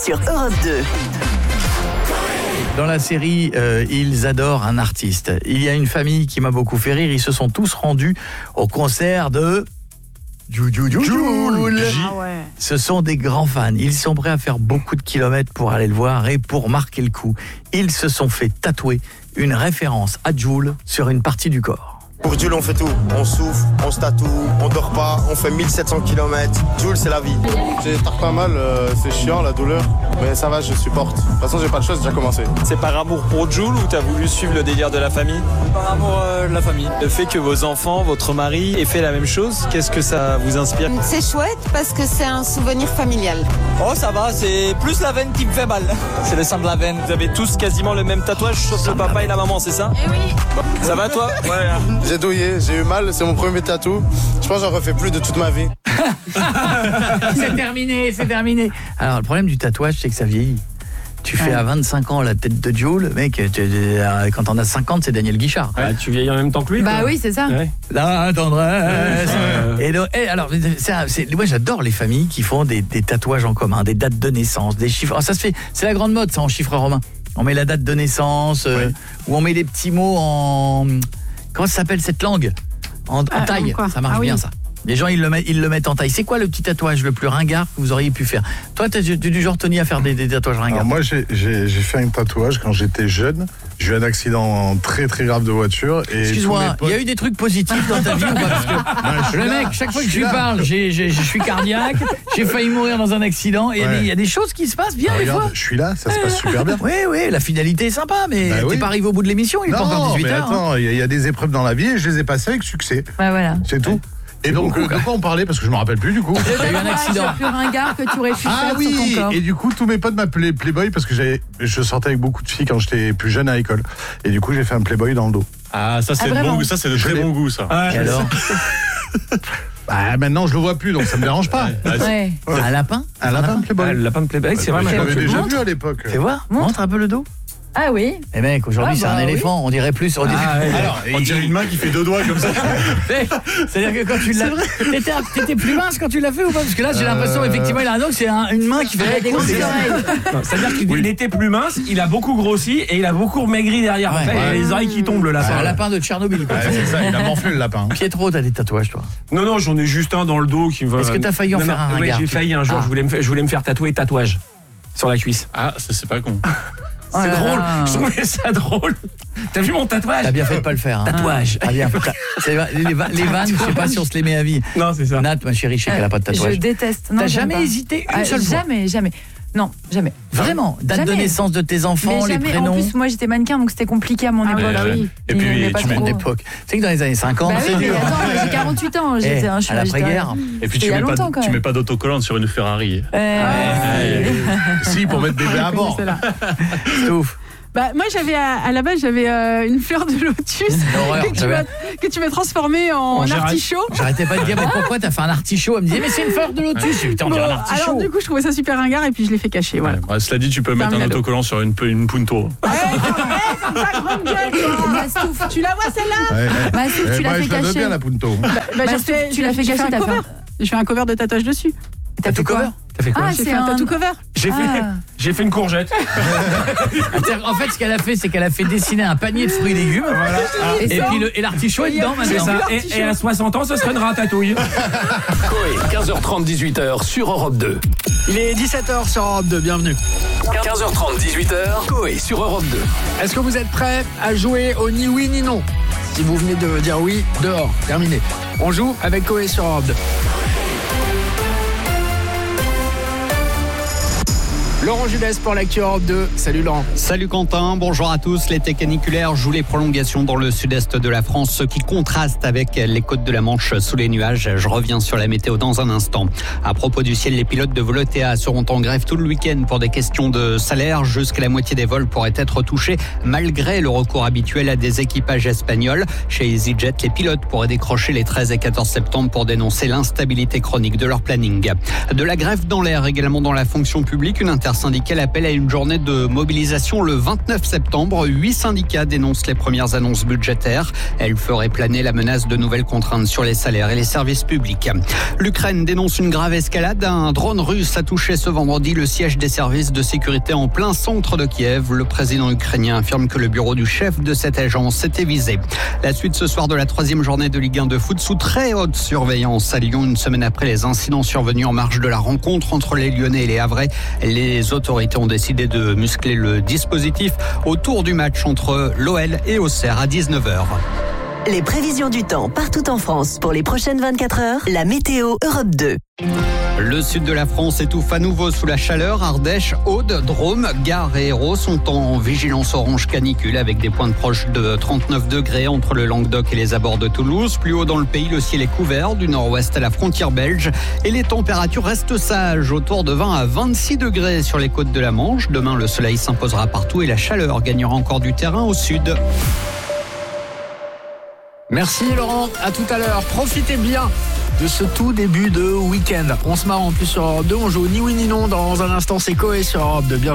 sur Europe 2. Dans la série Ils adorent un artiste, il y a une famille qui m'a beaucoup fait rire. Ils se sont tous rendus au concert de Jul. Ah ouais. Ce sont des grands fans. Ils sont prêts à faire beaucoup de kilomètres pour aller le voir et pour marquer le coup. Ils se sont fait tatouer une référence à Jul sur une partie du corps. Pour Jul, on fait tout. On souffle, on se tatoue, on dort pas, on fait 1700 km. Jul, c'est la vie. J'ai tard pas mal, c'est chiant la douleur, mais ça va, je supporte. De toute façon, j'ai pas de chose, j'ai déjà commencé. C'est par amour pour Jul ou t'as voulu suivre le délire de la famille? Par amour de la famille. Le fait que vos enfants, votre mari ait fait la même chose, qu'est-ce que ça vous inspire? C'est chouette parce que c'est un souvenir familial. Oh ça va, c'est plus la veine qui me fait mal. C'est le sang de la veine. Vous avez tous quasiment le même tatouage, sauf le papa et la maman, c'est ça? Eh oui. Ça va toi? Ouais. J'ai douillé, j'ai eu mal, c'est mon premier tatou. Je pense que j'en refais plus de toute ma vie. C'est terminé. Alors le problème du tatouage, c'est que ça vieillit. Tu fais à 25 ans la tête de Jul, mec, quand on a 50, c'est Daniel Guichard. Ouais, tu vieillis en même temps que lui? Bah oui, c'est ça. Ouais. La tendresse. Et donc, alors, moi j'adore les familles qui font des tatouages en commun, des dates de naissance, des chiffres. Alors, ça se fait, c'est la grande mode ça en chiffres romains. On met la date de naissance, ou on met des petits mots en... Comment ça s'appelle cette langue? En taille, ça marche bien ça. Les gens ils le mettent en taille. C'est quoi le petit tatouage le plus ringard que vous auriez pu faire? Toi tu es du genre Tony à faire des tatouages ringards? Alors moi j'ai fait un tatouage quand j'étais jeune. J'ai eu un accident très très grave de voiture et excuse-moi, il y a eu des trucs positifs dans ta vie ou pas? Parce que le mec, chaque fois que je lui parle, je suis cardiaque, j'ai failli mourir dans un accident et il y a des choses qui se passent bien des fois. Je suis là, ça se passe super bien. Oui, la finalité est sympa, mais t'es pas arrivé au bout de l'émission, il est pas encore 18h. Non, mais attends, il y a des épreuves dans la vie et je les ai passées avec succès. Ouais, voilà. C'est tout. Et donc, de quoi on parlait? Parce que je me rappelle plus du coup. Il y a eu un accident. Le plus ringard que tu aurais pu faire sur ton corps. Et du coup, tous mes potes m'appelaient Playboy parce que je sortais avec beaucoup de filles quand j'étais plus jeune à l'école. Et du coup, j'ai fait un Playboy dans le dos. Ah, ça c'est de très bon goût ça. Et alors? Bah, maintenant, je le vois plus, donc ça me dérange pas. Ouais. Un lapin? Un lapin Playboy. Le lapin de Playboy, c'est vraiment. Je l'avais déjà vu à l'époque. Fais voir, montre un peu le dos. Ah oui. Eh mec, aujourd'hui c'est un éléphant, on dirait plus. Alors, on dirait une main qui fait 2 doigts comme ça. C'est-à-dire que quand tu l'as... T'étais plus mince quand tu l'as fait ou pas? Parce que là j'ai l'impression effectivement il a un dos, c'est une main qui fait... des grosses oreilles. C'est-à-dire qu'il était plus mince, il a beaucoup grossi et il a beaucoup maigri derrière. Ouais. En fait, il a les oreilles qui tombent le lapin. C'est un lapin de Tchernobyl. Ouais, c'est ça, il a morflé le lapin. Pietro, t'as des tatouages toi? Non, j'en ai juste un dans le dos qui me va. Est-ce que t'as failli en faire un ringard? J'ai failli un jour, je voulais me faire tatouer tatouage sur la cuisse. Ah, ça c'est pas con. C'est drôle, je trouvais ça drôle. T'as vu mon tatouage? T'as bien fait de pas le faire. Tatouage. Ah bien. Les vannes, je sais pas si on se les met à vie. Non, c'est ça. Nat, ma chérie, je sais qu'elle a pas de tatouage. Je déteste. T'as jamais hésité une seule fois? Jamais. Non, jamais. Vraiment? Date de naissance de tes enfants, les prénoms? En plus, moi j'étais mannequin, donc c'était compliqué à mon époque. Oui. Et puis, tu mets une époque. Tu sais que dans les années 50, c'est dur. Attends, j'ai 48 ans. À l'après-guerre. Et puis tu mets pas d'autocollant sur une Ferrari. Si, pour mettre bébé à bord. C'est ouf. Bah, moi, à la base, j'avais une fleur de lotus que tu m'as transformée en artichaut. J'arrêtais pas de dire, mais pourquoi t'as fait un artichaut? Elle me disait, mais c'est une fleur de lotus. Putain, on dirait un artichaut. Alors, du coup, je trouvais ça super ringard et puis je l'ai fait cacher. Voilà. Ouais, cela dit, tu peux mettre un autocollant sur une punto. Comme ça, grande gueule, Mastouf. Tu la vois celle-là? Mastouf, tu l'as fait cacher. Je la bien, la punto. Tu l'as fait cacher, t'as fait. J'ai fait un cover de tatouage dessus. T'as fait cover? T'as fait quoi? Ah, c'est un tattoo cover. J'ai fait une courgette. En fait, ce qu'elle a fait, c'est qu'elle a fait dessiner un panier de fruits et légumes. Voilà. Et l'artichaut est dedans maintenant. Et à 60 ans, ce serait une ratatouille. Coé, 15h30, 18h sur Europe 2. Il est 17h sur Europe 2, bienvenue. 15h30, 18h, Coé sur Europe 2. Est-ce que vous êtes prêts à jouer au ni oui ni non? Si vous venez de dire oui, dehors, terminé. On joue avec Coé sur Europe 2. Laurent Jules pour l'actu Europe 2. Salut Laurent. Salut Quentin, bonjour à tous. L'été caniculaire joue les prolongations dans le sud-est de la France, ce qui contraste avec les côtes de la Manche sous les nuages. Je reviens sur la météo dans un instant. À propos du ciel, les pilotes de Volotea seront en grève tout le week-end pour des questions de salaire. Jusqu'à la moitié des vols pourraient être touchés malgré le recours habituel à des équipages espagnols. Chez EasyJet, les pilotes pourraient décrocher les 13 et 14 septembre pour dénoncer l'instabilité chronique de leur planning. De la grève dans l'air également dans la fonction publique, une intersaison l'intersyndicale appelle à une journée de mobilisation le 29 septembre. 8 syndicats dénoncent les premières annonces budgétaires. Elles feraient planer la menace de nouvelles contraintes sur les salaires et les services publics. L'Ukraine dénonce une grave escalade. Un drone russe a touché ce vendredi le siège des services de sécurité en plein centre de Kiev. Le président ukrainien affirme que le bureau du chef de cette agence était visé. La suite ce soir de la 3e journée de Ligue 1 de foot sous très haute surveillance à Lyon, une semaine après les incidents survenus en marge de la rencontre entre les Lyonnais et les Havrais. Les autorités ont décidé de muscler le dispositif autour du match entre l'OL et Auxerre à 19h. Les prévisions du temps partout en France pour les prochaines 24 heures, la météo Europe 2. Le sud de la France étouffe à nouveau sous la chaleur. Ardèche, Aude, Drôme, Gare et Hérault sont en vigilance orange canicule avec des pointes proches de 39 degrés entre le Languedoc et les abords de Toulouse. Plus haut dans le pays, le ciel est couvert du nord-ouest à la frontière belge et les températures restent sages, autour de 20 à 26 degrés sur les côtes de la Manche. Demain, le soleil s'imposera partout et la chaleur gagnera encore du terrain au sud. Merci Laurent, à tout à l'heure. Profitez bien de ce tout début de week-end. On se marre en plus sur Europe 2, on joue ni oui ni non dans un instant, c'est Coé sur Europe 2. Bienvenue.